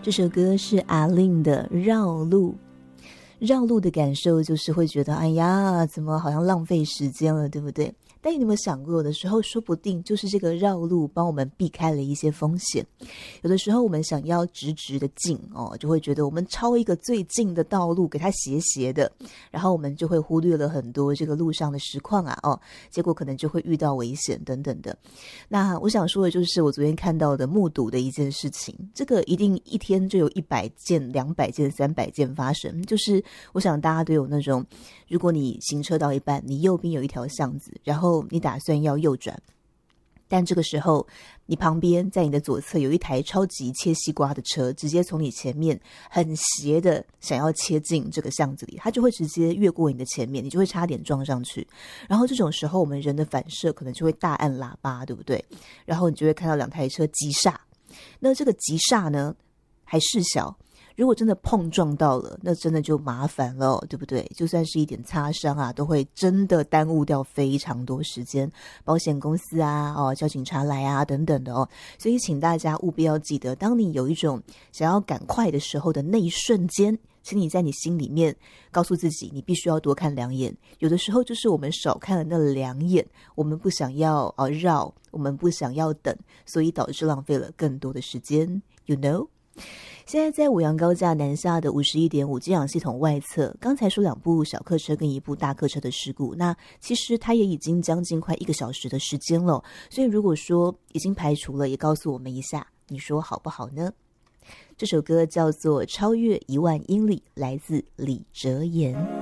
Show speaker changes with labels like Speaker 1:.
Speaker 1: 这首歌是阿令的绕路。绕路的感受就是会觉得，哎呀，怎么好像浪费时间了，对不对？但你有没有想过，有的时候说不定就是这个绕路帮我们避开了一些风险。有的时候我们想要直直的进就会觉得我们抄一个最近的道路给它斜斜的，然后我们就会忽略了很多这个路上的实况结果可能就会遇到危险等等的。那我想说的就是我昨天看到的目睹的一件事情，这个一定一天就有100件、200件、300件发生。就是我想大家都有那种，如果你行车到一半，你右边有一条巷子，然后你打算要右转，但这个时候你旁边在你的左侧有一台超级切西瓜的车，直接从你前面很斜的想要切进这个巷子里，它就会直接越过你的前面，你就会差点撞上去。然后这种时候我们人的反射可能就会大按喇叭，对不对？然后你就会看到2台车急刹。那这个急刹呢还事小，如果真的碰撞到了，那真的就麻烦了，对不对？就算是一点擦伤都会真的耽误掉非常多时间，保险公司叫警察来等等的所以请大家务必要记得，当你有一种想要赶快的时候的那一瞬间，请你在你心里面告诉自己，你必须要多看2眼。有的时候就是我们少看了那2眼，我们不想要绕，我们不想要等，所以导致浪费了更多的时间 You know。现在在五羊高架南下的 51.5 接氧系统外侧，刚才说2部小客车跟1部大客车的事故，那其实它也已经将近快1个小时的时间了，所以如果说已经排除了，也告诉我们一下，你说好不好呢？这首歌叫做《超越1万英里》，来自李哲言。